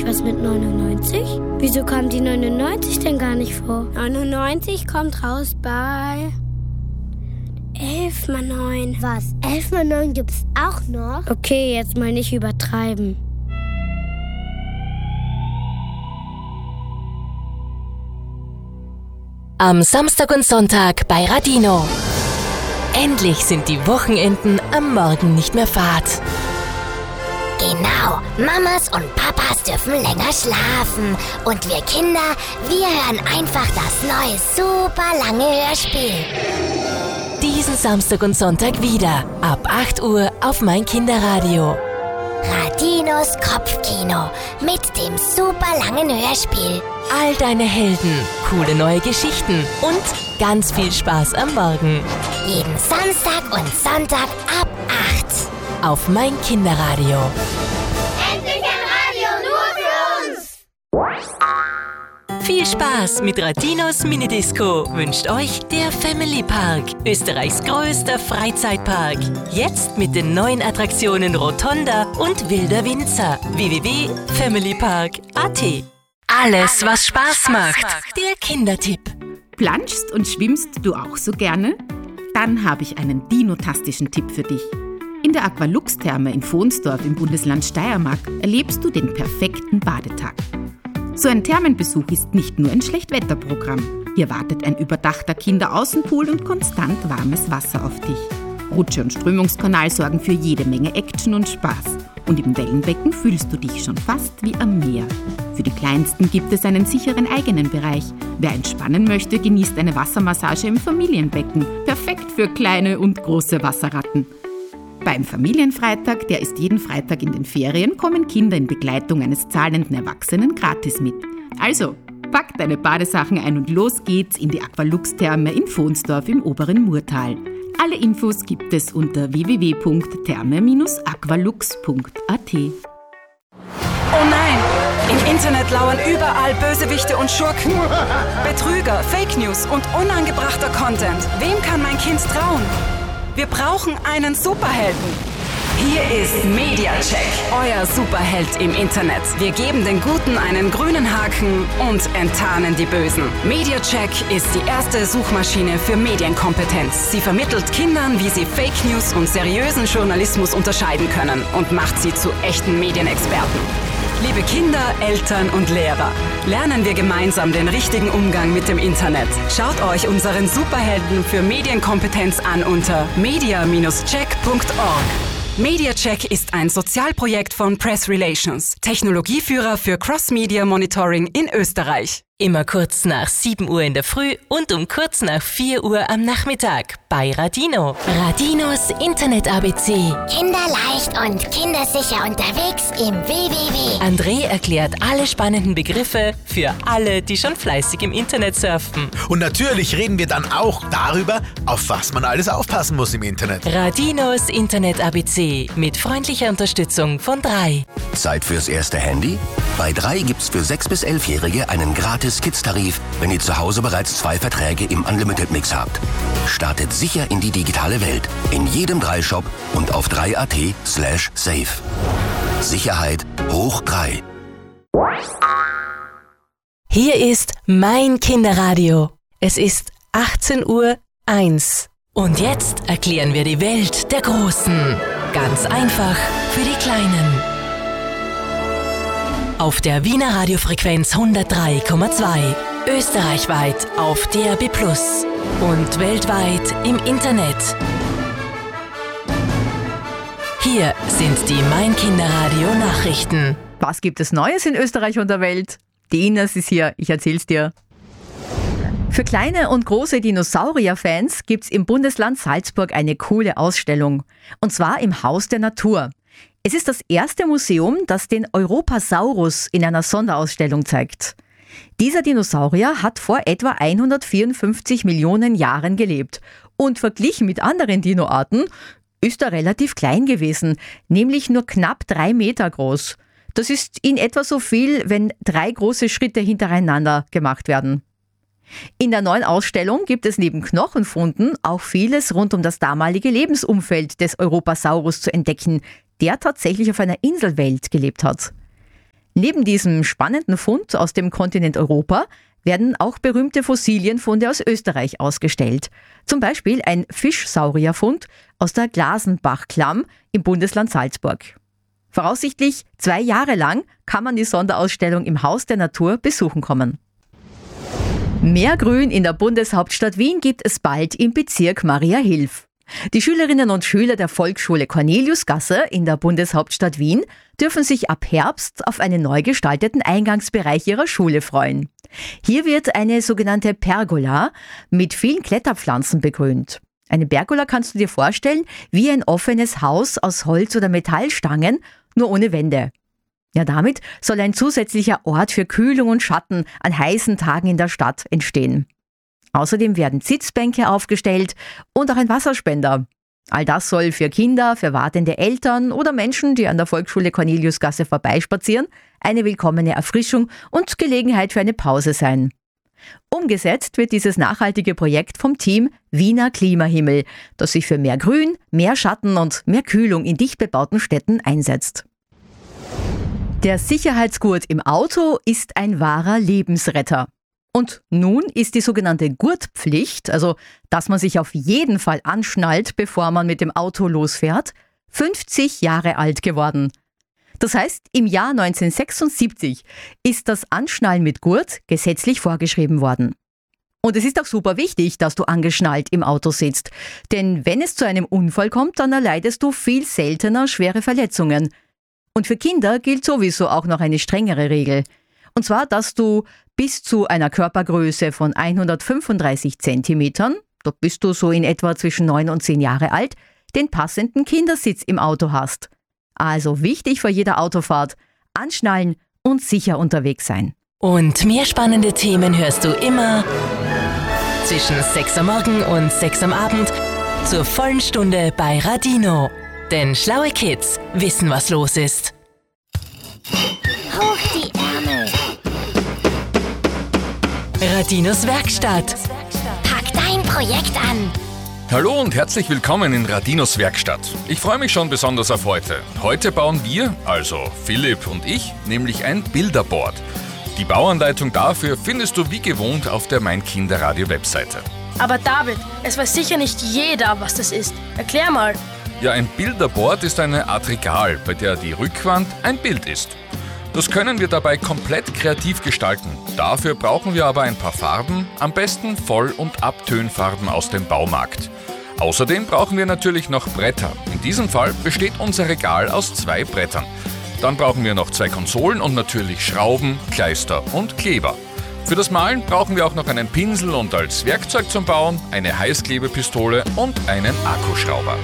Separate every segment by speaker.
Speaker 1: nicht was mit 99? Wieso kam die 99 denn gar nicht vor? 99 kommt raus bei 11 mal 9.
Speaker 2: Was? 11 mal 9 gibt's auch noch?
Speaker 1: Okay, jetzt mal nicht übertreiben.
Speaker 3: Am Samstag und Sonntag bei Radino. Endlich sind die Wochenenden am Morgen nicht mehr fad.
Speaker 4: Genau, Mamas und Papas dürfen länger schlafen. Und wir Kinder, wir hören einfach das neue, super lange Hörspiel.
Speaker 3: Diesen Samstag und Sonntag wieder, ab 8 Uhr auf mein Kinderradio.
Speaker 4: Radinos Kopfkino mit dem super langen Hörspiel.
Speaker 3: All deine Helden, coole neue Geschichten und ganz viel Spaß am Morgen.
Speaker 4: Jeden Samstag und Sonntag ab 8.
Speaker 3: Auf mein Kinderradio.
Speaker 4: Endlich ein Radio nur für uns!
Speaker 3: Viel Spaß mit Radinos Minidisco wünscht euch der Family Park, Österreichs größter Freizeitpark. Jetzt mit den neuen Attraktionen Rotonda und Wilder Winzer. www.familypark.at. Alles, was Spaß macht. Der Kindertipp.
Speaker 5: Planschst und schwimmst du auch so gerne? Dann habe ich einen dinotastischen Tipp für dich. In der Aqualux-Therme in Vohnsdorf im Bundesland Steiermark erlebst du den perfekten Badetag. So ein Thermenbesuch ist nicht nur ein Schlechtwetterprogramm. Hier wartet ein überdachter Kinderaußenpool und konstant warmes Wasser auf dich. Rutsche und Strömungskanal sorgen für jede Menge Action und Spaß. Und im Wellenbecken fühlst du dich schon fast wie am Meer. Für die Kleinsten gibt es einen sicheren eigenen Bereich. Wer entspannen möchte, genießt eine Wassermassage im Familienbecken. Perfekt für kleine und große Wasserratten. Beim Familienfreitag, der ist jeden Freitag in den Ferien, kommen Kinder in Begleitung eines zahlenden Erwachsenen gratis mit. Also, pack deine Badesachen ein und los geht's in die Aqualux-Therme in Vohnsdorf im oberen Murtal. Alle Infos gibt es unter www.therme-aqualux.at.
Speaker 6: Oh nein! Im Internet lauern überall Bösewichte und Schurken. Betrüger, Fake News und unangebrachter Content. Wem kann mein Kind trauen? Wir brauchen einen Superhelden. Hier ist Mediacheck, euer Superheld im Internet. Wir geben den Guten einen grünen Haken und enttarnen die Bösen. Mediacheck ist die erste Suchmaschine für Medienkompetenz. Sie vermittelt Kindern, wie sie Fake News und seriösen Journalismus unterscheiden können und macht sie zu echten Medienexperten. Liebe Kinder, Eltern und Lehrer, lernen wir gemeinsam den richtigen Umgang mit dem Internet. Schaut euch unseren Superhelden für Medienkompetenz an unter media-check.org. Mediacheck ist ein Sozialprojekt von Press Relations, Technologieführer für Cross-Media Monitoring in Österreich.
Speaker 3: Immer kurz nach 7 Uhr in der Früh und um kurz nach 4 Uhr am Nachmittag bei Radino. Radinos Internet-ABC.
Speaker 4: Kinderleicht und kindersicher unterwegs im www.
Speaker 3: André erklärt alle spannenden Begriffe für alle, die schon fleißig im Internet surfen.
Speaker 7: Und natürlich reden wir dann auch darüber, auf was man alles aufpassen muss im Internet.
Speaker 3: Radinos Internet-ABC mit freundlicher Unterstützung von 3.
Speaker 8: Zeit fürs erste Handy? Bei 3 gibt's für 6- bis 11-Jährige einen gratis Kids-Tarif, wenn ihr zu Hause bereits 2 Verträge im Unlimited-Mix habt. Startet sicher in die digitale Welt. In jedem 3-Shop und auf 3.at/safe. Sicherheit hoch 3.
Speaker 3: Hier ist mein Kinderradio. Es ist 18:01 Uhr. Und jetzt erklären wir die Welt der Großen. Ganz einfach für die Kleinen. Auf der Wiener Radiofrequenz 103,2, österreichweit auf DAB+ und weltweit im Internet. Hier sind die Mein Kinderradio Nachrichten.
Speaker 9: Was gibt es Neues in Österreich und der Welt? Die Ines ist hier, ich erzähl's dir. Für kleine und große Dinosaurier-Fans gibt's im Bundesland Salzburg eine coole Ausstellung. Und zwar im Haus der Natur. Es ist das erste Museum, das den Europasaurus in einer Sonderausstellung zeigt. Dieser Dinosaurier hat vor etwa 154 Millionen Jahren gelebt. Und verglichen mit anderen Dinoarten ist er relativ klein gewesen, nämlich nur knapp 3 Meter groß. Das ist in etwa so viel, wenn 3 große Schritte hintereinander gemacht werden. In der neuen Ausstellung gibt es neben Knochenfunden auch vieles rund um das damalige Lebensumfeld des Europasaurus zu entdecken, der tatsächlich auf einer Inselwelt gelebt hat. Neben diesem spannenden Fund aus dem Kontinent Europa werden auch berühmte Fossilienfunde aus Österreich ausgestellt. Zum Beispiel ein Fischsaurierfund aus der Glasenbach-Klamm im Bundesland Salzburg. Voraussichtlich 2 Jahre lang kann man die Sonderausstellung im Haus der Natur besuchen kommen. Mehr Grün in der Bundeshauptstadt Wien gibt es bald im Bezirk Mariahilf. Die Schülerinnen und Schüler der Volksschule Corneliusgasse in der Bundeshauptstadt Wien dürfen sich ab Herbst auf einen neu gestalteten Eingangsbereich ihrer Schule freuen. Hier wird eine sogenannte Pergola mit vielen Kletterpflanzen begrünt. Eine Pergola kannst du dir vorstellen wie ein offenes Haus aus Holz- oder Metallstangen, nur ohne Wände. Ja, damit soll ein zusätzlicher Ort für Kühlung und Schatten an heißen Tagen in der Stadt entstehen. Außerdem werden Sitzbänke aufgestellt und auch ein Wasserspender. All das soll für Kinder, für wartende Eltern oder Menschen, die an der Volksschule Corneliusgasse vorbeispazieren, eine willkommene Erfrischung und Gelegenheit für eine Pause sein. Umgesetzt wird dieses nachhaltige Projekt vom Team Wiener Klimahimmel, das sich für mehr Grün, mehr Schatten und mehr Kühlung in dicht bebauten Städten einsetzt. Der Sicherheitsgurt im Auto ist ein wahrer Lebensretter. Und nun ist die sogenannte Gurtpflicht, also dass man sich auf jeden Fall anschnallt, bevor man mit dem Auto losfährt, 50 Jahre alt geworden. Das heißt, im Jahr 1976 ist das Anschnallen mit Gurt gesetzlich vorgeschrieben worden. Und es ist auch super wichtig, dass du angeschnallt im Auto sitzt. Denn wenn es zu einem Unfall kommt, dann erleidest du viel seltener schwere Verletzungen. Und für Kinder gilt sowieso auch noch eine strengere Regel. Und zwar, dass du bis zu einer Körpergröße von 135 Zentimetern, da bist du so in etwa zwischen 9 und 10 Jahre alt, den passenden Kindersitz im Auto hast. Also wichtig vor jeder Autofahrt, anschnallen und sicher unterwegs sein.
Speaker 3: Und mehr spannende Themen hörst du immer zwischen 6 am Morgen und 6 am Abend zur vollen Stunde bei Radino. Denn schlaue Kids wissen, was los ist.
Speaker 4: Hoch die Ärmel.
Speaker 3: Radinos Werkstatt.
Speaker 4: Pack dein Projekt an.
Speaker 10: Hallo und herzlich willkommen in Radinos Werkstatt. Ich freue mich schon besonders auf heute. Heute bauen wir, also Philipp und ich, nämlich ein Bilderboard. Die Bauanleitung dafür findest du wie gewohnt auf der Mein Kinderradio-Webseite.
Speaker 11: Aber David, es weiß sicher nicht jeder, was das ist. Erklär mal.
Speaker 10: Ja, ein Bilderboard ist eine Art Regal, bei der die Rückwand ein Bild ist. Das können wir dabei komplett kreativ gestalten. Dafür brauchen wir aber ein paar Farben, am besten Voll- und Abtönfarben aus dem Baumarkt. Außerdem brauchen wir natürlich noch Bretter. In diesem Fall besteht unser Regal aus 2 Brettern. Dann brauchen wir noch 2 Konsolen und natürlich Schrauben, Kleister und Kleber. Für das Malen brauchen wir auch noch einen Pinsel und als Werkzeug zum Bauen eine Heißklebepistole und einen Akkuschrauber.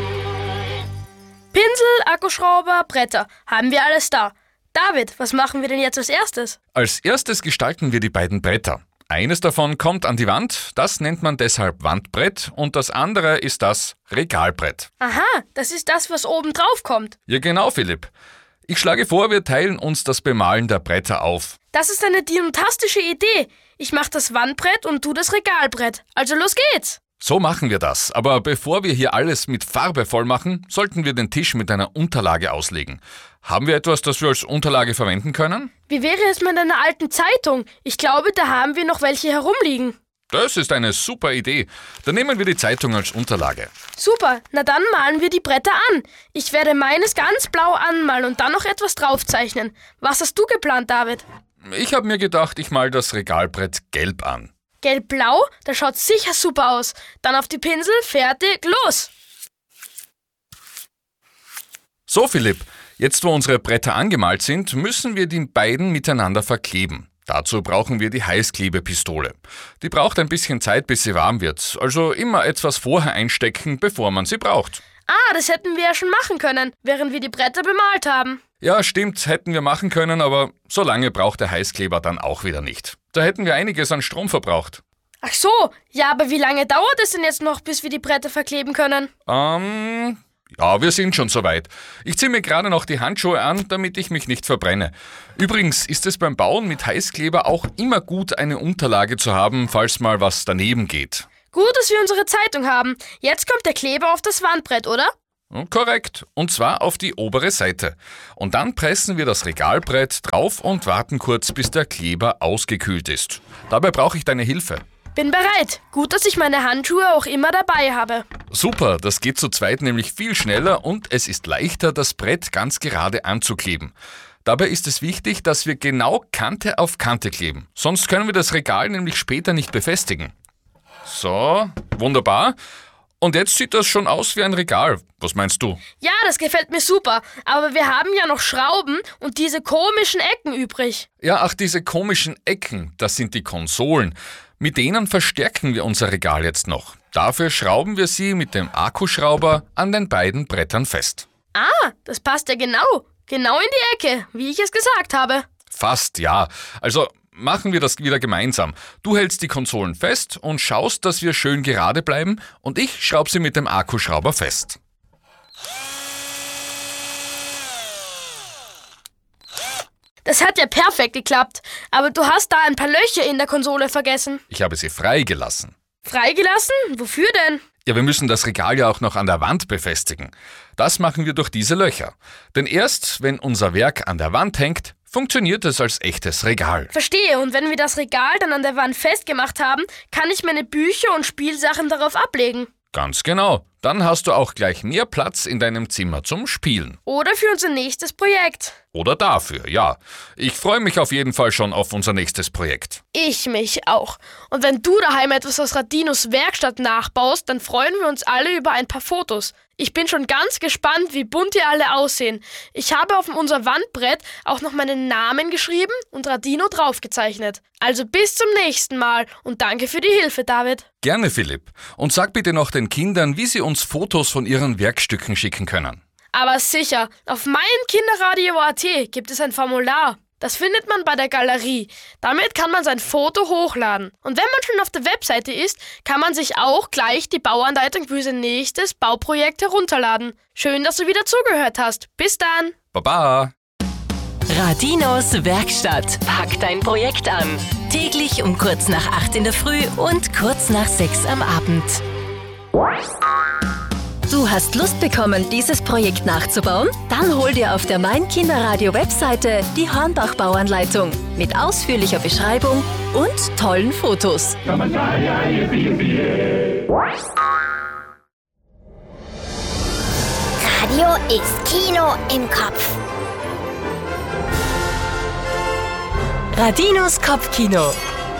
Speaker 11: Pinsel, Akkuschrauber, Bretter. Haben wir alles da. David, was machen wir denn jetzt als erstes?
Speaker 10: Als erstes gestalten wir die beiden Bretter. Eines davon kommt an die Wand, das nennt man deshalb Wandbrett und das andere ist das Regalbrett.
Speaker 11: Aha, das ist das, was oben drauf kommt.
Speaker 10: Ja genau, Philipp. Ich schlage vor, wir teilen uns das Bemalen der Bretter auf.
Speaker 11: Das ist eine fantastische Idee. Ich mache das Wandbrett und du das Regalbrett. Also los geht's.
Speaker 10: So machen wir das, aber bevor wir hier alles mit Farbe voll machen, sollten wir den Tisch mit einer Unterlage auslegen. Haben wir etwas, das wir als Unterlage verwenden können?
Speaker 11: Wie wäre es mit einer alten Zeitung? Ich glaube, da haben wir noch welche herumliegen.
Speaker 10: Das ist eine super Idee. Dann nehmen wir die Zeitung als Unterlage.
Speaker 11: Super, na dann malen wir die Bretter an. Ich werde meines ganz blau anmalen und dann noch etwas draufzeichnen. Was hast du geplant, David?
Speaker 10: Ich habe mir gedacht, ich mal das Regalbrett gelb an.
Speaker 11: Gelb-blau? Das schaut sicher super aus. Dann auf die Pinsel, fertig, los!
Speaker 10: So, Philipp, jetzt wo unsere Bretter angemalt sind, müssen wir die beiden miteinander verkleben. Dazu brauchen wir die Heißklebepistole. Die braucht ein bisschen Zeit, bis sie warm wird. Also immer etwas vorher einstecken, bevor man sie braucht.
Speaker 11: Ah, das hätten wir ja schon machen können, während wir die Bretter bemalt haben.
Speaker 10: Ja, stimmt, hätten wir machen können, aber so lange braucht der Heißkleber dann auch wieder nicht. Da hätten wir einiges an Strom verbraucht.
Speaker 11: Ach so, ja, aber wie lange dauert es denn jetzt noch, bis wir die Bretter verkleben können?
Speaker 10: Ja, wir sind schon soweit. Ich ziehe mir gerade noch die Handschuhe an, damit ich mich nicht verbrenne. Übrigens ist es beim Bauen mit Heißkleber auch immer gut, eine Unterlage zu haben, falls mal was daneben geht.
Speaker 11: Gut, dass wir unsere Zeitung haben. Jetzt kommt der Kleber auf das Wandbrett, oder?
Speaker 10: Korrekt, und zwar auf die obere Seite. Und dann pressen wir das Regalbrett drauf und warten kurz, bis der Kleber ausgekühlt ist. Dabei brauche ich deine Hilfe.
Speaker 11: Bin bereit. Gut, dass ich meine Handschuhe auch immer dabei habe.
Speaker 10: Super, das geht zu zweit nämlich viel schneller und es ist leichter, das Brett ganz gerade anzukleben. Dabei ist es wichtig, dass wir genau Kante auf Kante kleben. Sonst können wir das Regal nämlich später nicht befestigen. So, wunderbar. Und jetzt sieht das schon aus wie ein Regal. Was meinst du?
Speaker 11: Ja, das gefällt mir super. Aber wir haben ja noch Schrauben und diese komischen Ecken übrig.
Speaker 10: Ja, ach, diese komischen Ecken, das sind die Konsolen. Mit denen verstärken wir unser Regal jetzt noch. Dafür schrauben wir sie mit dem Akkuschrauber an den beiden Brettern fest.
Speaker 11: Ah, das passt ja genau. Genau in die Ecke, wie ich es gesagt habe.
Speaker 10: Fast, ja. Also machen wir das wieder gemeinsam. Du hältst die Konsolen fest und schaust, dass wir schön gerade bleiben und ich schraube sie mit dem Akkuschrauber fest.
Speaker 11: Das hat ja perfekt geklappt, aber du hast da ein paar Löcher in der Konsole vergessen.
Speaker 10: Ich habe sie freigelassen.
Speaker 11: Freigelassen? Wofür denn?
Speaker 10: Ja, wir müssen das Regal ja auch noch an der Wand befestigen. Das machen wir durch diese Löcher. Denn erst, wenn unser Werk an der Wand hängt, funktioniert es als echtes Regal.
Speaker 11: Verstehe, und wenn wir das Regal dann an der Wand festgemacht haben, kann ich meine Bücher und Spielsachen darauf ablegen.
Speaker 10: Ganz genau. Dann hast du auch gleich mehr Platz in deinem Zimmer zum Spielen.
Speaker 11: Oder für unser nächstes Projekt.
Speaker 10: Oder dafür, ja. Ich freue mich auf jeden Fall schon auf unser nächstes Projekt.
Speaker 11: Ich mich auch. Und wenn du daheim etwas aus Radinos Werkstatt nachbaust, dann freuen wir uns alle über ein paar Fotos. Ich bin schon ganz gespannt, wie bunt ihr alle aussehen. Ich habe auf unser Wandbrett auch noch meinen Namen geschrieben und Radino draufgezeichnet. Also bis zum nächsten Mal und danke für die Hilfe, David.
Speaker 10: Gerne, Philipp. Und sag bitte noch den Kindern, wie sie uns Fotos von ihren Werkstücken schicken können.
Speaker 11: Aber sicher, auf meinkinderradio.at gibt es ein Formular. Das findet man bei der Galerie. Damit kann man sein Foto hochladen. Und wenn man schon auf der Webseite ist, kann man sich auch gleich die Bauanleitung für sein nächstes Bauprojekt herunterladen. Schön, dass du wieder zugehört hast. Bis dann.
Speaker 10: Baba.
Speaker 3: Radinos Werkstatt. Pack dein Projekt an. Täglich um kurz nach 8 in der Früh und kurz nach 6 am Abend. Du hast Lust bekommen, dieses Projekt nachzubauen? Dann hol dir auf der Mein-Kinderradio-Webseite die Hornbach-Bauanleitung mit ausführlicher Beschreibung und tollen Fotos.
Speaker 4: Radio ist Kino im Kopf.
Speaker 3: Radinos Kopfkino.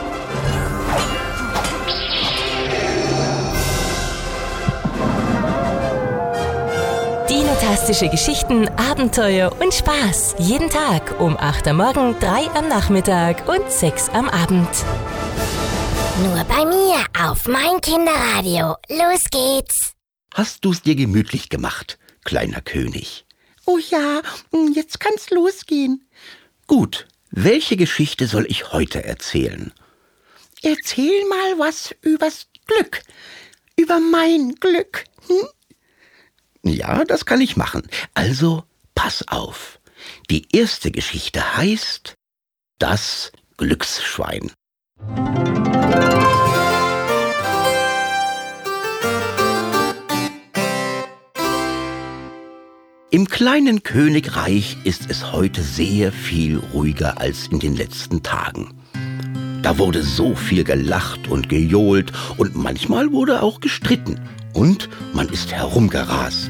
Speaker 3: Dinotastische Geschichten, Abenteuer und Spaß. Jeden Tag um 8 am Morgen, 3 am Nachmittag und 6 am Abend.
Speaker 4: Nur bei mir auf Mein Kinderradio. Los geht's.
Speaker 12: Hast du's dir gemütlich gemacht, kleiner König?
Speaker 13: Oh ja, jetzt kann's losgehen.
Speaker 12: Gut, welche Geschichte soll ich heute erzählen?
Speaker 13: Erzähl mal was übers Glück. Über mein Glück.
Speaker 12: Ja, das kann ich machen. Also, pass auf. Die erste Geschichte heißt Das Glücksschwein. Im kleinen Königreich ist es heute sehr viel ruhiger als in den letzten Tagen. Da wurde so viel gelacht und gejohlt und manchmal wurde auch gestritten. Und man ist herumgerast.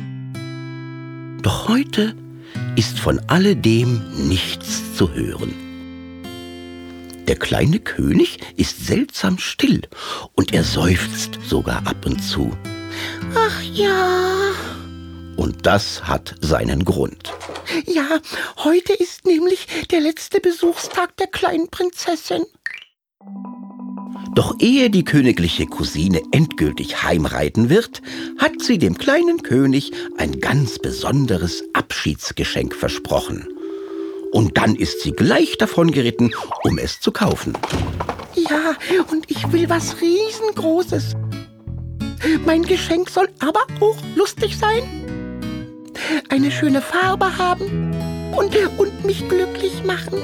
Speaker 12: Doch heute ist von alledem nichts zu hören. Der kleine König ist seltsam still und er seufzt sogar ab und zu.
Speaker 13: Ach ja.
Speaker 12: Und das hat seinen Grund.
Speaker 13: Ja, heute ist nämlich der letzte Besuchstag der kleinen Prinzessin.
Speaker 12: Doch ehe die königliche Cousine endgültig heimreiten wird, hat sie dem kleinen König ein ganz besonderes Abschiedsgeschenk versprochen. Und dann ist sie gleich davon geritten, um es zu kaufen.
Speaker 13: Ja, und ich will was Riesengroßes. Mein Geschenk soll aber auch lustig sein, eine schöne Farbe haben und mich glücklich machen.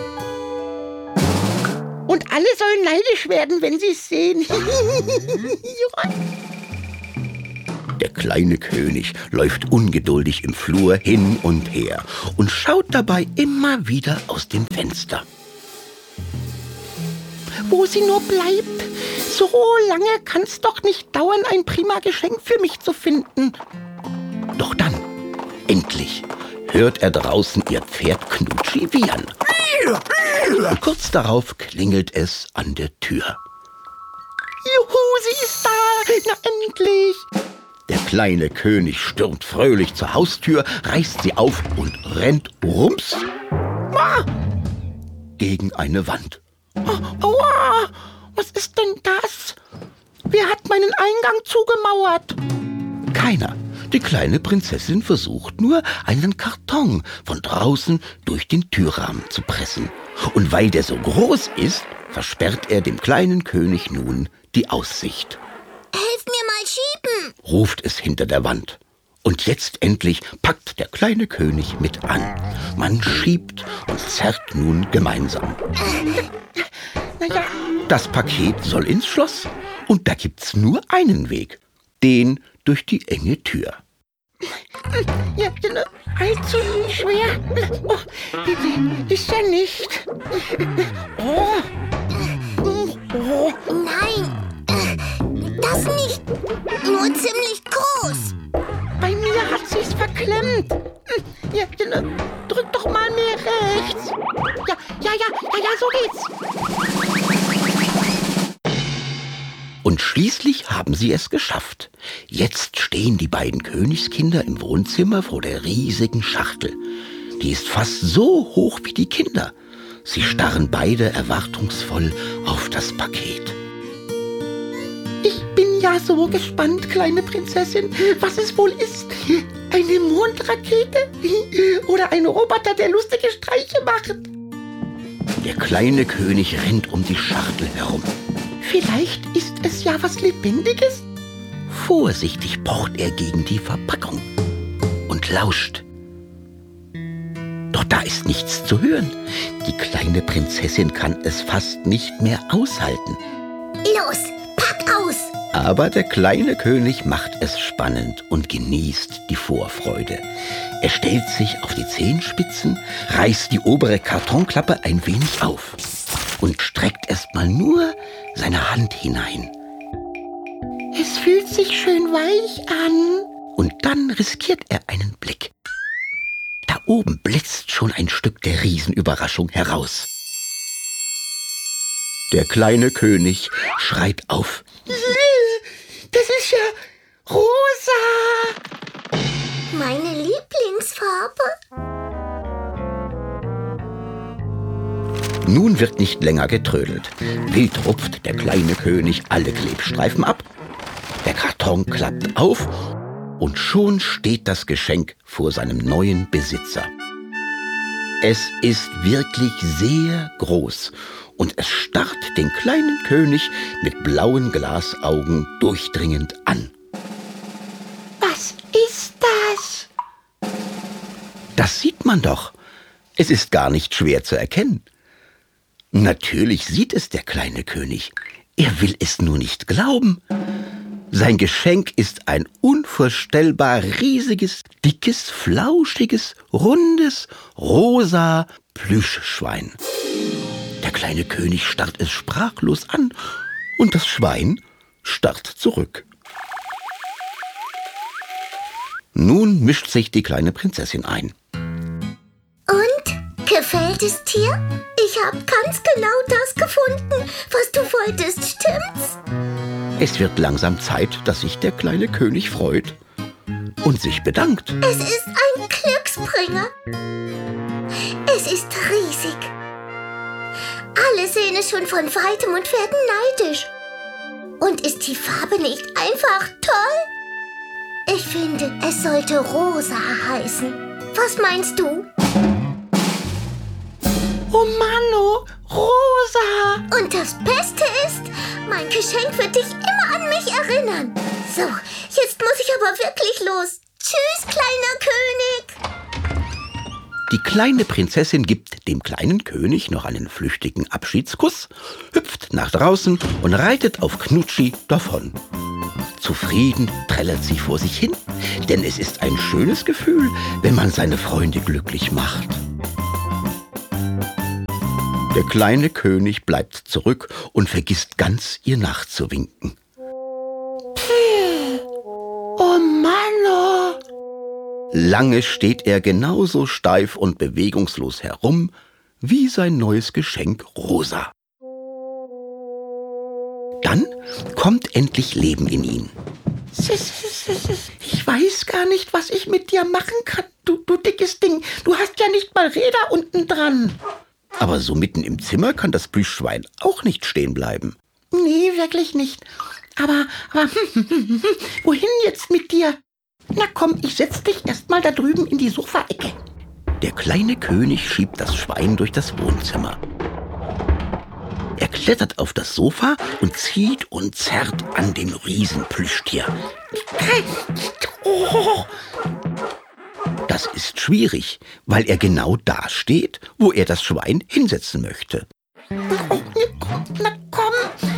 Speaker 13: Und alle sollen neidisch werden, wenn sie es sehen.
Speaker 12: Der Der kleine König läuft ungeduldig im Flur hin und her und schaut dabei immer wieder aus dem Fenster.
Speaker 13: Wo sie nur bleibt. So lange kann's doch nicht dauern, ein prima Geschenk für mich zu finden.
Speaker 12: Doch dann, endlich, hört er draußen ihr Pferd Knutschi wiehern. Und kurz darauf klingelt es an der Tür.
Speaker 13: Juhu, sie ist da! Na endlich!
Speaker 12: Der kleine König stürmt fröhlich zur Haustür, reißt sie auf und rennt rums gegen eine Wand.
Speaker 13: Oh, aua! Was ist denn das? Wer hat meinen Eingang zugemauert?
Speaker 12: Keiner. Die kleine Prinzessin versucht nur, einen Karton von draußen durch den Türrahmen zu pressen. Und weil der so groß ist, versperrt er dem kleinen König nun die Aussicht.
Speaker 4: Helf mir mal schieben,
Speaker 12: ruft es hinter der Wand. Und jetzt endlich packt der kleine König mit an. Man schiebt und zerrt nun gemeinsam.
Speaker 13: Naja.
Speaker 12: Das Paket soll ins Schloss. Und da gibt's nur einen Weg. Den durch die enge Tür.
Speaker 13: Ja, allzu schwer. Oh, ist ja nicht. Oh.
Speaker 4: Nein, das nicht. Nur ziemlich groß.
Speaker 13: Bei mir hat sie's verklemmt. Ja, drück doch mal mehr rechts. Ja, so geht's.
Speaker 12: Und schließlich haben sie es geschafft. Jetzt stehen die beiden Königskinder im Wohnzimmer vor der riesigen Schachtel. Die ist fast so hoch wie die Kinder. Sie starren beide erwartungsvoll auf das Paket.
Speaker 13: Ich bin ja so gespannt, kleine Prinzessin, was es wohl ist. Eine Mondrakete? Oder ein Roboter, der lustige Streiche macht?
Speaker 12: Der kleine König rennt um die Schachtel herum.
Speaker 13: Vielleicht ist es ja was Lebendiges?
Speaker 12: Vorsichtig pocht er gegen die Verpackung und lauscht. Doch da ist nichts zu hören. Die kleine Prinzessin kann es fast nicht mehr aushalten.
Speaker 4: Los, pack aus!
Speaker 12: Aber der kleine König macht es spannend und genießt die Vorfreude. Er stellt sich auf die Zehenspitzen, reißt die obere Kartonklappe ein wenig auf und streckt erstmal nur seine Hand hinein.
Speaker 13: Es fühlt sich schön weich an.
Speaker 12: Und dann riskiert er einen Blick. Da oben blitzt schon ein Stück der Riesenüberraschung heraus. Der kleine König schreit auf.
Speaker 13: Das ist ja rosa!
Speaker 4: Meine Lieblingsfarbe.
Speaker 12: Nun wird nicht länger getrödelt. Wild rupft der kleine König alle Klebstreifen ab. Der Karton klappt auf und schon steht das Geschenk vor seinem neuen Besitzer. Es ist wirklich sehr groß und es starrt den kleinen König mit blauen Glasaugen durchdringend an.
Speaker 13: Was ist das?
Speaker 12: Das sieht man doch. Es ist gar nicht schwer zu erkennen. Natürlich sieht es der kleine König. Er will es nur nicht glauben. Sein Geschenk ist ein unvorstellbar riesiges, dickes, flauschiges, rundes, rosa Plüschschwein. Der kleine König starrt es sprachlos an und das Schwein starrt zurück. Nun mischt sich die kleine Prinzessin ein.
Speaker 4: Und? Gefällt es dir? Ich habe ganz genau das gefunden, was du wolltest, stimmt's?
Speaker 12: Es wird langsam Zeit, dass sich der kleine König freut und sich bedankt.
Speaker 4: Es ist ein Glücksbringer. Es ist riesig. Alle sehen es schon von weitem und werden neidisch. Und ist die Farbe nicht einfach toll? Ich finde, es sollte rosa heißen. Was meinst du?
Speaker 13: Oh Mann, rosa!
Speaker 4: Und das Beste ist, mein Geschenk wird dich immer an mich erinnern. So, jetzt muss ich aber wirklich los. Tschüss, kleiner König!
Speaker 12: Die kleine Prinzessin gibt dem kleinen König noch einen flüchtigen Abschiedskuss, hüpft nach draußen und reitet auf Knutschi davon. Zufrieden trällert sie vor sich hin, denn es ist ein schönes Gefühl, wenn man seine Freunde glücklich macht. Der kleine König bleibt zurück und vergisst ganz, ihr nachzuwinken.
Speaker 13: Oh Mann, oh.
Speaker 12: Lange steht er genauso steif und bewegungslos herum wie sein neues Geschenk Rosa. Dann kommt endlich Leben in ihn.
Speaker 13: Ich weiß gar nicht, was ich mit dir machen kann, du dickes Ding. Du hast ja nicht mal Räder unten dran.
Speaker 12: Aber so mitten im Zimmer kann das Plüschschwein auch nicht stehen bleiben.
Speaker 13: Nee, wirklich nicht. Aber wohin jetzt mit dir? Na komm, ich setz dich erst mal da drüben in die Sofaecke.
Speaker 12: Der kleine König schiebt das Schwein durch das Wohnzimmer. Er klettert auf das Sofa und zieht und zerrt an dem Riesenplüschtier.
Speaker 13: Oh.
Speaker 12: Das ist schwierig, weil er genau da steht, wo er das Schwein hinsetzen möchte.
Speaker 13: Na komm.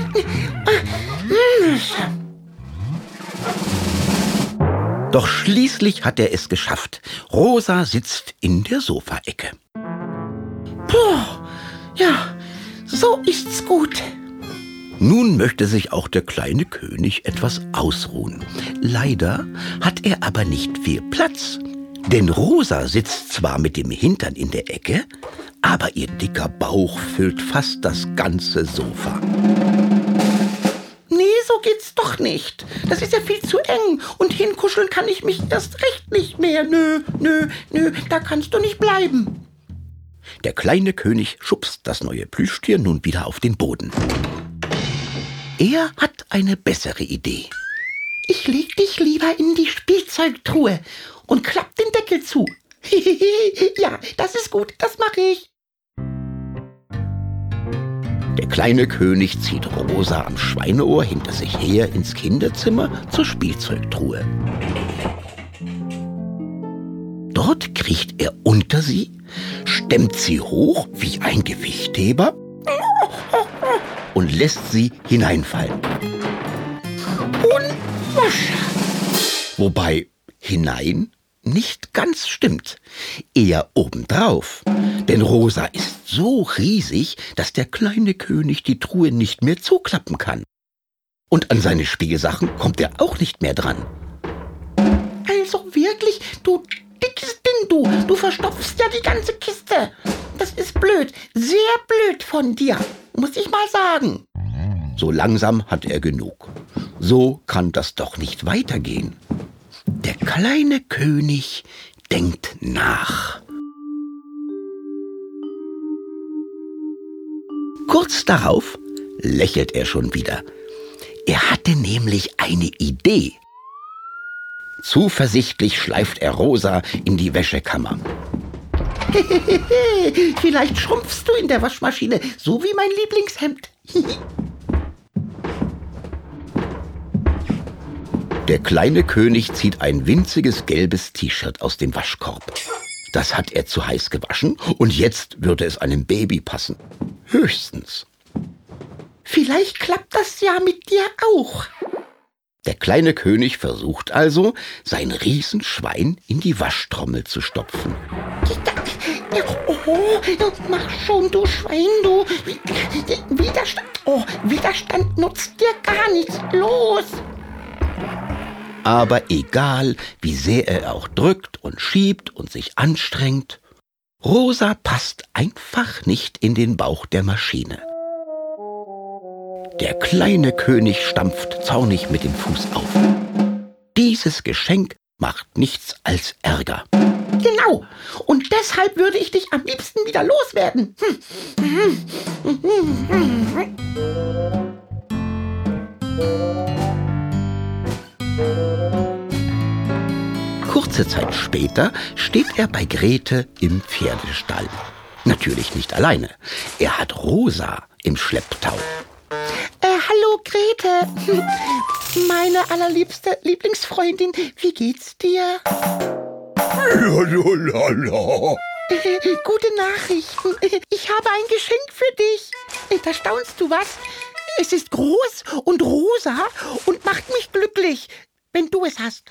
Speaker 12: Doch schließlich hat er es geschafft. Rosa sitzt in der Sofaecke.
Speaker 13: Puh, ja, so ist's gut.
Speaker 12: Nun möchte sich auch der kleine König etwas ausruhen. Leider hat er aber nicht viel Platz. Denn Rosa sitzt zwar mit dem Hintern in der Ecke, aber ihr dicker Bauch füllt fast das ganze Sofa.
Speaker 13: Nee, so geht's doch nicht. Das ist ja viel zu eng und hinkuscheln kann ich mich erst recht nicht mehr. Nö, da kannst du nicht bleiben.
Speaker 12: Der kleine König schubst das neue Plüschtier nun wieder auf den Boden. Er hat eine bessere Idee.
Speaker 13: Ich leg dich lieber in die Spielzeugtruhe und klapp den Deckel zu. Ja, das ist gut, das mache ich.
Speaker 12: Der kleine König zieht Rosa am Schweineohr hinter sich her ins Kinderzimmer zur Spielzeugtruhe. Dort kriecht er unter sie, stemmt sie hoch wie ein Gewichtheber und lässt sie hineinfallen. Wobei hinein nicht ganz stimmt, eher obendrauf. Denn Rosa ist so riesig, dass der kleine König die Truhe nicht mehr zuklappen kann. Und an seine Spielsachen kommt er auch nicht mehr dran.
Speaker 13: Also wirklich, du dickes Ding, du verstopfst ja die ganze Kiste. Das ist blöd, sehr blöd von dir, muss ich mal sagen.
Speaker 12: So langsam hat er genug. So kann das doch nicht weitergehen. Der kleine König denkt nach. Kurz darauf lächelt er schon wieder. Er hatte nämlich eine Idee. Zuversichtlich schleift er Rosa in die Wäschekammer.
Speaker 13: Vielleicht schrumpfst du in der Waschmaschine, so wie mein Lieblingshemd.
Speaker 12: Der kleine König zieht ein winziges gelbes T-Shirt aus dem Waschkorb. Das hat er zu heiß gewaschen und jetzt würde es einem Baby passen. Höchstens.
Speaker 13: Vielleicht klappt das ja mit dir auch.
Speaker 12: Der kleine König versucht also, sein Riesenschwein in die Waschtrommel zu stopfen.
Speaker 13: Oh, mach schon, du Schwein, du. Widerstand nutzt dir gar nichts. Los!
Speaker 12: Aber egal, wie sehr er auch drückt und schiebt und sich anstrengt, Rosa passt einfach nicht in den Bauch der Maschine. Der kleine König stampft zornig mit dem Fuß auf. Dieses Geschenk macht nichts als Ärger.
Speaker 13: Genau, und deshalb würde ich dich am liebsten wieder loswerden.
Speaker 12: Kurze Zeit später steht er bei Grete im Pferdestall. Natürlich nicht alleine. Er hat Rosa im Schlepptau.
Speaker 13: Hallo Grete, meine allerliebste Lieblingsfreundin, wie geht's dir? Gute Nachrichten. Ich habe ein Geschenk für dich. Da staunst du was? Es ist groß und rosa und macht mich glücklich, wenn du es hast.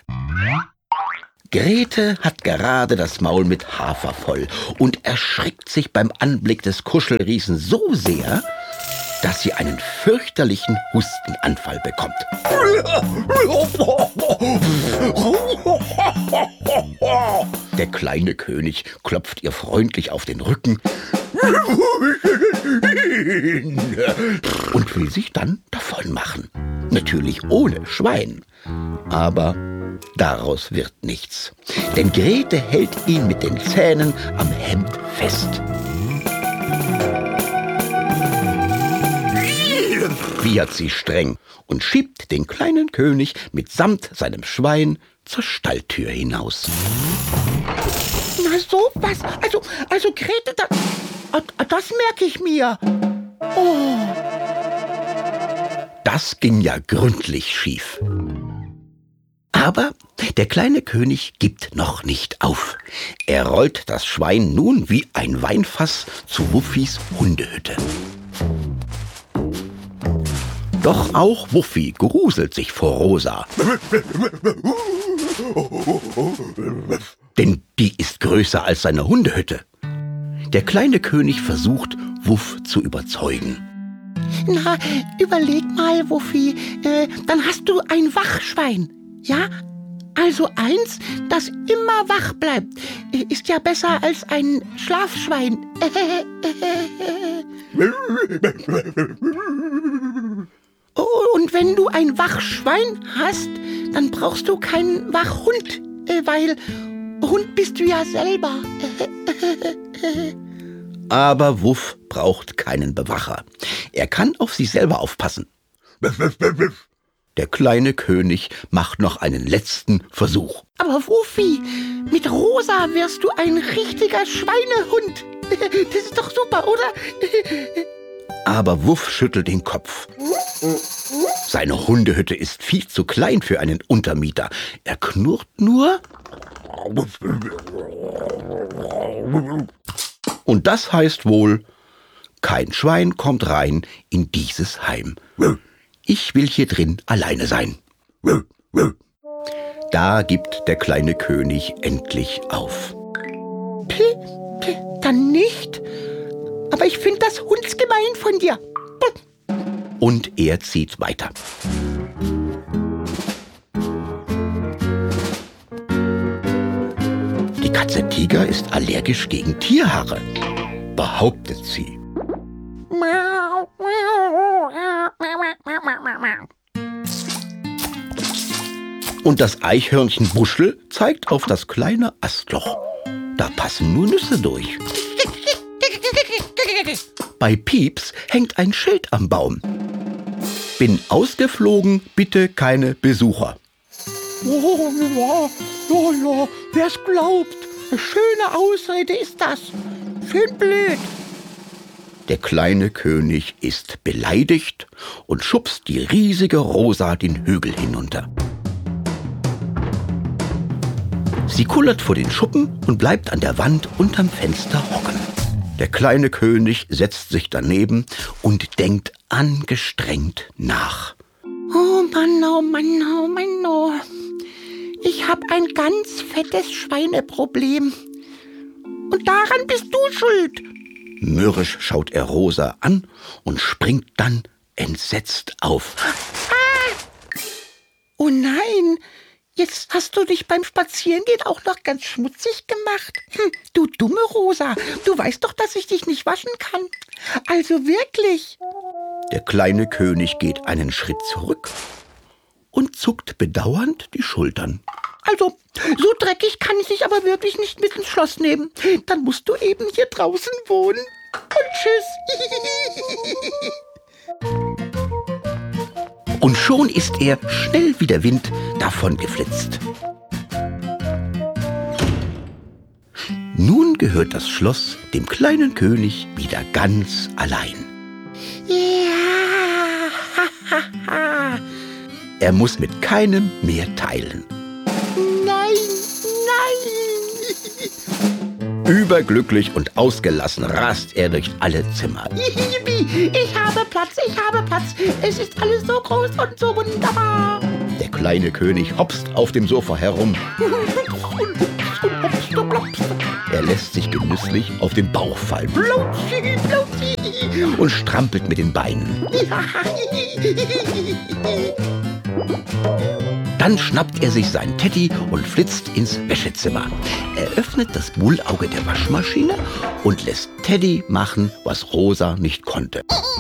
Speaker 12: Grete hat gerade das Maul mit Hafer voll und erschrickt sich beim Anblick des Kuschelriesen so sehr, dass sie einen fürchterlichen Hustenanfall bekommt. Der kleine König klopft ihr freundlich auf den Rücken und will sich dann davon machen. Natürlich ohne Schwein. Aber daraus wird nichts. Denn Grete hält ihn mit den Zähnen am Hemd fest. Wiehert sie streng und schiebt den kleinen König mitsamt seinem Schwein zur Stalltür hinaus.
Speaker 13: Na sowas, also Grete, das merke ich mir. Oh.
Speaker 12: Das ging ja gründlich schief. Aber der kleine König gibt noch nicht auf. Er rollt das Schwein nun wie ein Weinfass zu Wuffis Hundehütte. Doch auch Wuffi gruselt sich vor Rosa. Denn die ist größer als seine Hundehütte. Der kleine König versucht, Wuff zu überzeugen.
Speaker 13: Na, überleg mal, Wuffi, dann hast du ein Wachschwein, ja? Also eins, das immer wach bleibt, ist ja besser als ein Schlafschwein. Und wenn du ein Wachschwein hast, dann brauchst du keinen Wachhund, weil Hund bist du ja selber.
Speaker 12: Aber Wuff braucht keinen Bewacher. Er kann auf sich selber aufpassen. Der kleine König macht noch einen letzten Versuch.
Speaker 13: Aber Wuffi, mit Rosa wirst du ein richtiger Schweinehund. Das ist doch super, oder?
Speaker 12: Aber Wuff schüttelt den Kopf. Seine Hundehütte ist viel zu klein für einen Untermieter. Er knurrt nur. Und das heißt wohl, kein Schwein kommt rein in dieses Heim. Ich will hier drin alleine sein. Da gibt der kleine König endlich auf.
Speaker 13: Dann nicht. Aber ich finde das hundsgemein von dir.
Speaker 12: Und er zieht weiter. Die Katze Tiger ist allergisch gegen Tierhaare, behauptet sie. Und das Eichhörnchen Buschel zeigt auf das kleine Astloch. Da passen nur Nüsse durch. Bei Pieps hängt ein Schild am Baum. Bin ausgeflogen, bitte keine Besucher.
Speaker 13: Oh, ja, wer's glaubt. Eine schöne Ausrede ist das. Schön blöd.
Speaker 12: Der kleine König ist beleidigt und schubst die riesige Rosa den Hügel hinunter. Sie kullert vor den Schuppen und bleibt an der Wand unterm Fenster hocken. Der kleine König setzt sich daneben und denkt angestrengt nach.
Speaker 13: Oh Mann, oh Mann, oh Mann, oh. Ich hab ein ganz fettes Schweineproblem. Und daran bist du schuld.
Speaker 12: Mürrisch schaut er Rosa an und springt dann entsetzt auf.
Speaker 13: Ah! Oh nein, jetzt hast du dich beim Spazierengehen auch noch ganz schmutzig gemacht. Du dumme Rosa, du weißt doch, dass ich dich nicht waschen kann. Also wirklich.
Speaker 12: Der kleine König geht einen Schritt zurück und zuckt bedauernd die Schultern.
Speaker 13: Also, so dreckig kann ich dich aber wirklich nicht mit ins Schloss nehmen. Dann musst du eben hier draußen wohnen. Und tschüss.
Speaker 12: Und schon ist er schnell wie der Wind davon geflitzt. Nun gehört das Schloss dem kleinen König wieder ganz allein.
Speaker 13: Ja,
Speaker 12: Er muss mit keinem mehr teilen.
Speaker 13: Nein.
Speaker 12: Überglücklich und ausgelassen rast er durch alle Zimmer.
Speaker 13: Yippie, ich habe Platz. Es ist alles so groß und so wunderbar.
Speaker 12: Der kleine König hopst auf dem Sofa herum. Er lässt sich genüsslich auf den Bauch fallen und strampelt mit den Beinen. Dann schnappt er sich seinen Teddy und flitzt ins Wäschezimmer. Er öffnet das Bullauge der Waschmaschine und lässt Teddy machen, was Rosa nicht konnte.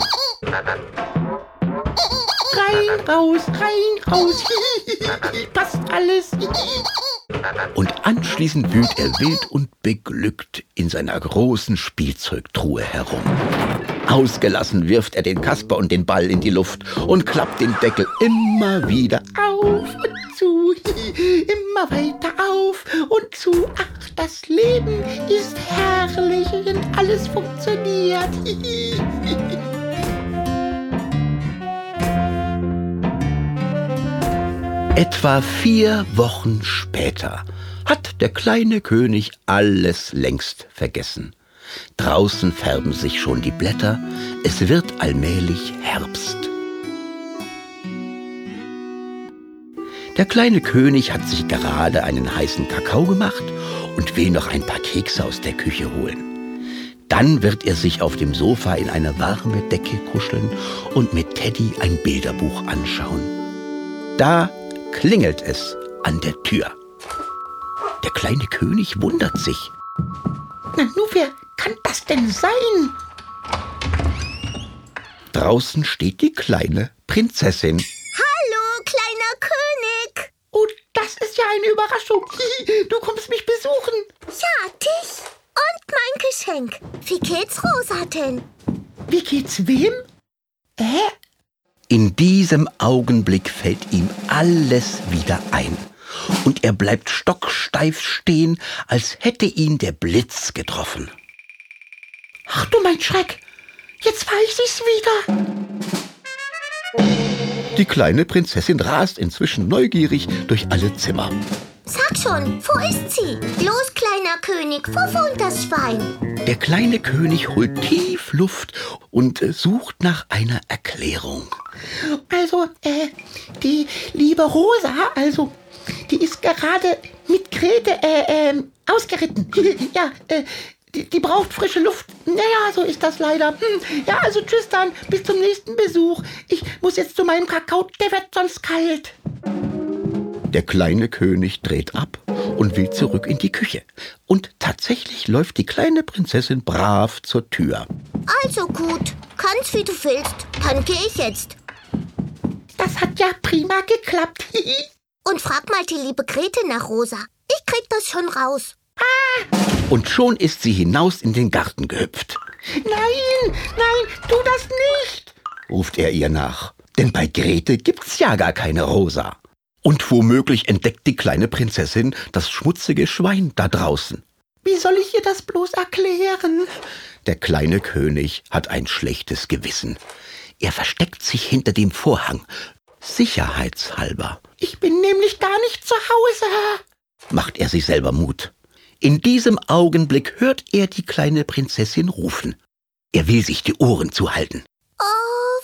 Speaker 13: Rein, raus, passt alles.
Speaker 12: Und anschließend wühlt er wild und beglückt in seiner großen Spielzeugtruhe herum. Ausgelassen wirft er den Kasper und den Ball in die Luft und klappt den Deckel immer wieder
Speaker 13: auf und zu, immer weiter auf und zu. Ach, das Leben ist herrlich und alles funktioniert.
Speaker 12: Etwa 4 Wochen später hat der kleine König alles längst vergessen. Draußen färben sich schon die Blätter, es wird allmählich Herbst. Der kleine König hat sich gerade einen heißen Kakao gemacht und will noch ein paar Kekse aus der Küche holen. Dann wird er sich auf dem Sofa in eine warme Decke kuscheln und mit Teddy ein Bilderbuch anschauen. Da klingelt es an der Tür. Der kleine König wundert sich.
Speaker 13: Na, nu, wer kann das denn sein?
Speaker 12: Draußen steht die kleine Prinzessin.
Speaker 4: Hallo, kleiner König.
Speaker 13: Oh, das ist ja eine Überraschung. Du kommst mich besuchen.
Speaker 4: Ja, dich und mein Geschenk. Wie geht's Rosa denn?
Speaker 13: Wie geht's wem?
Speaker 12: In diesem Augenblick fällt ihm alles wieder ein. Und er bleibt stocksteif stehen, als hätte ihn der Blitz getroffen.
Speaker 13: Ach du mein Schreck, jetzt weiß ich's wieder.
Speaker 12: Die kleine Prinzessin rast inzwischen neugierig durch alle Zimmer.
Speaker 4: Sag schon, wo ist sie? Los, kleiner König, wo wohnt das Schwein?
Speaker 12: Der kleine König holt tief Luft und sucht nach einer Erklärung.
Speaker 13: Also, die liebe Rosa, die ist gerade mit Grete, ausgeritten. Ja, die braucht frische Luft. Naja, so ist das leider. Ja, also tschüss dann, bis zum nächsten Besuch. Ich muss jetzt zu meinem Kakao, der wird sonst kalt.
Speaker 12: Der kleine König dreht ab und will zurück in die Küche. Und tatsächlich läuft die kleine Prinzessin brav zur Tür.
Speaker 4: Also gut, kannst wie du willst, dann gehe ich jetzt.
Speaker 13: Das hat ja prima geklappt.
Speaker 4: Und frag mal die liebe Grete nach Rosa. Ich krieg das schon raus.
Speaker 12: Und schon ist sie hinaus in den Garten gehüpft.
Speaker 13: Nein, tu das nicht,
Speaker 12: ruft er ihr nach. Denn bei Grete gibt's ja gar keine Rosa. Und womöglich entdeckt die kleine Prinzessin das schmutzige Schwein da draußen.
Speaker 13: Wie soll ich ihr das bloß erklären?
Speaker 12: Der kleine König hat ein schlechtes Gewissen. Er versteckt sich hinter dem Vorhang, sicherheitshalber.
Speaker 13: Ich bin nämlich gar nicht zu Hause,
Speaker 12: macht er sich selber Mut. In diesem Augenblick hört er die kleine Prinzessin rufen. Er will sich die Ohren zuhalten.
Speaker 4: Oh,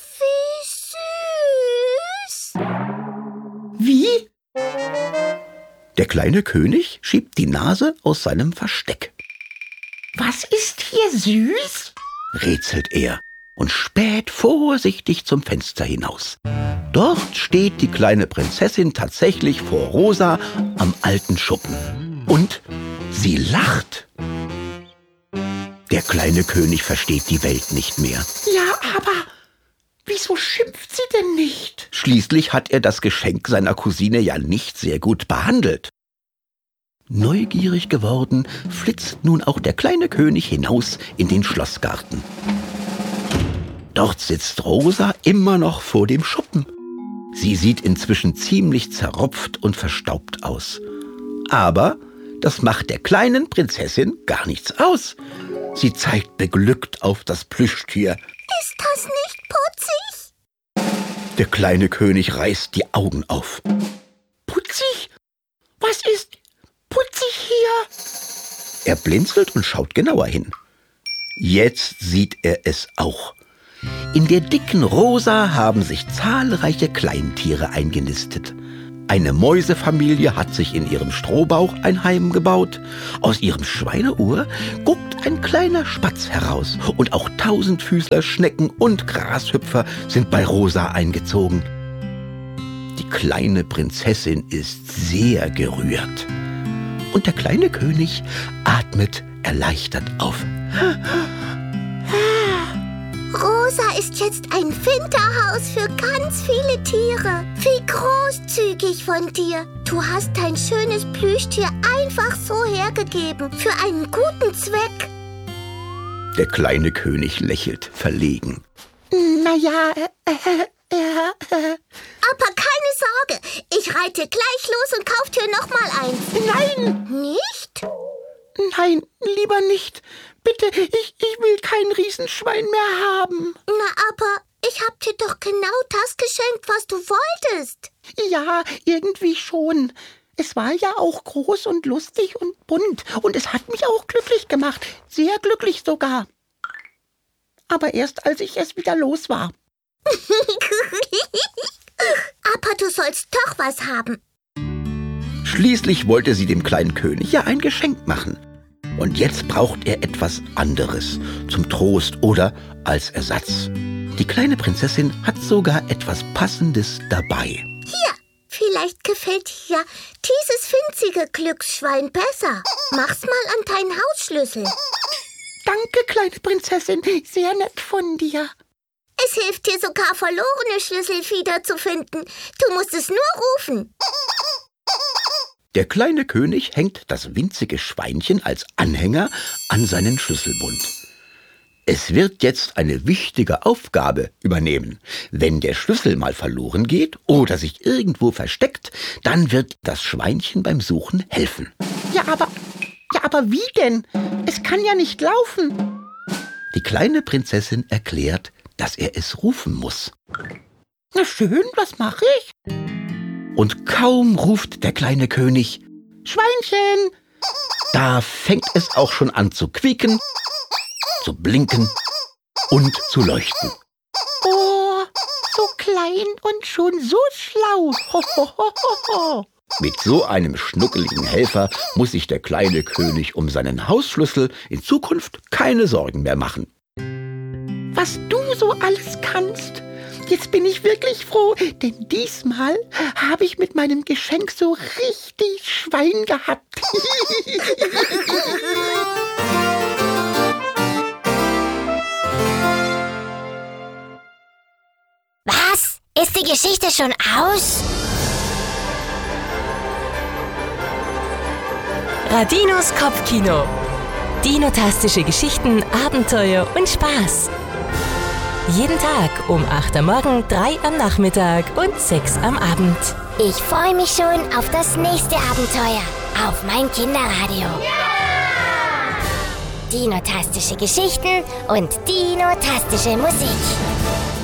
Speaker 4: wie süß!
Speaker 13: Wie?
Speaker 12: Der kleine König schiebt die Nase aus seinem Versteck.
Speaker 13: Was ist hier süß?
Speaker 12: Rätselt er und späht vorsichtig zum Fenster hinaus. Dort steht die kleine Prinzessin tatsächlich vor Rosa am alten Schuppen. Und sie lacht. Der kleine König versteht die Welt nicht mehr.
Speaker 13: Ja, aber wieso schimpft sie denn nicht?
Speaker 12: Schließlich hat er das Geschenk seiner Cousine ja nicht sehr gut behandelt. Neugierig geworden, flitzt nun auch der kleine König hinaus in den Schlossgarten. Dort sitzt Rosa immer noch vor dem Schuppen. Sie sieht inzwischen ziemlich zerropft und verstaubt aus. Aber das macht der kleinen Prinzessin gar nichts aus. Sie zeigt beglückt auf das Plüschtier.
Speaker 4: Ist das nicht putzig?
Speaker 12: Der kleine König reißt die Augen auf.
Speaker 13: Putzig? Was ist putzig hier?
Speaker 12: Er blinzelt und schaut genauer hin. Jetzt sieht er es auch. In der dicken Rosa haben sich zahlreiche Kleintiere eingenistet. Eine Mäusefamilie hat sich in ihrem Strohbauch ein Heim gebaut. Aus ihrem Schweineohr guckt ein kleiner Spatz heraus. Und auch Tausendfüßler, Schnecken und Grashüpfer sind bei Rosa eingezogen. Die kleine Prinzessin ist sehr gerührt. Und der kleine König atmet erleichtert auf.
Speaker 4: Rosa ist jetzt ein Winterhaus für ganz viele Tiere. Wie großzügig von dir. Du hast dein schönes Plüschtier einfach so hergegeben. Für einen guten Zweck.
Speaker 12: Der kleine König lächelt verlegen.
Speaker 13: Naja,
Speaker 4: Aber keine Sorge. Ich reite gleich los und kauf dir noch mal eins.
Speaker 13: Nein!
Speaker 4: Nicht?
Speaker 13: Nein, lieber nicht. Bitte, ich will kein Riesenschwein mehr haben.
Speaker 4: Na, aber ich hab dir doch genau das geschenkt, was du wolltest.
Speaker 13: Ja, irgendwie schon. Es war ja auch groß und lustig und bunt. Und es hat mich auch glücklich gemacht. Sehr glücklich sogar. Aber erst als ich es wieder los war.
Speaker 4: Aber du sollst doch was haben.
Speaker 12: Schließlich wollte sie dem kleinen König ja ein Geschenk machen. Und jetzt braucht er etwas anderes, zum Trost oder als Ersatz. Die kleine Prinzessin hat sogar etwas Passendes dabei.
Speaker 4: Hier, vielleicht gefällt dir ja dieses winzige Glücksschwein besser. Mach's mal an deinen Hausschlüssel.
Speaker 13: Danke, kleine Prinzessin, sehr nett von dir.
Speaker 4: Es hilft dir sogar, verlorene Schlüssel wiederzufinden. Du musst es nur rufen.
Speaker 12: Der kleine König hängt das winzige Schweinchen als Anhänger an seinen Schlüsselbund. Es wird jetzt eine wichtige Aufgabe übernehmen. Wenn der Schlüssel mal verloren geht oder sich irgendwo versteckt, dann wird das Schweinchen beim Suchen helfen.
Speaker 13: Ja, aber wie denn? Es kann ja nicht laufen.
Speaker 12: Die kleine Prinzessin erklärt, dass er es rufen muss.
Speaker 13: Na schön, was mache ich?
Speaker 12: Und kaum ruft der kleine König
Speaker 13: Schweinchen!
Speaker 12: Da fängt es auch schon an zu quieken, zu blinken und zu leuchten.
Speaker 13: Oh, so klein und schon so schlau. Ho, ho, ho, ho, ho.
Speaker 12: Mit so einem schnuckeligen Helfer muss sich der kleine König um seinen Hausschlüssel in Zukunft keine Sorgen mehr machen.
Speaker 13: Was du so alles kannst. Jetzt bin ich wirklich froh, denn diesmal habe ich mit meinem Geschenk so richtig Schwein gehabt.
Speaker 2: Was? Ist die Geschichte schon aus?
Speaker 3: Radinos Kopfkino. Dinotastische Geschichten, Abenteuer und Spaß. Jeden Tag um 8 am Morgen, 3 am Nachmittag und 6 am Abend.
Speaker 2: Ich freue mich schon auf das nächste Abenteuer auf mein Kinderradio. Ja! Dinotastische Geschichten und dinotastische Musik.